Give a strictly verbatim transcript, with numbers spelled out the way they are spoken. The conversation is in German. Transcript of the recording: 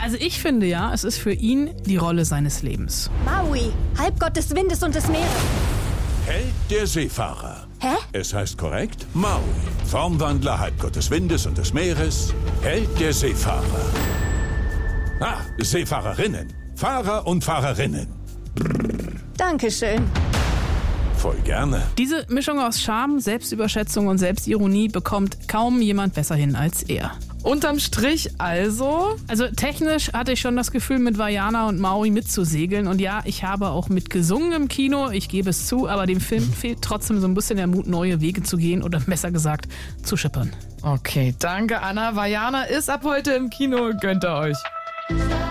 Also ich finde ja, es ist für ihn die Rolle seines Lebens. Maui, Halbgott des Windes und des Meeres. Held der Seefahrer. Hä? Es heißt korrekt Maui. Formwandler, Halbgott des Windes und des Meeres. Held der Seefahrer. Ah, Seefahrerinnen. Fahrer und Fahrerinnen. Dankeschön. Voll gerne. Diese Mischung aus Charme, Selbstüberschätzung und Selbstironie bekommt kaum jemand besser hin als er. Unterm Strich also? Also technisch hatte ich schon das Gefühl, mit Vaiana und Maui mitzusegeln. Und ja, ich habe auch mitgesungen im Kino, ich gebe es zu, aber dem Film fehlt trotzdem so ein bisschen der Mut, neue Wege zu gehen oder besser gesagt, zu schippern. Okay, danke Anna. Vaiana ist ab heute im Kino, gönnt ihr euch.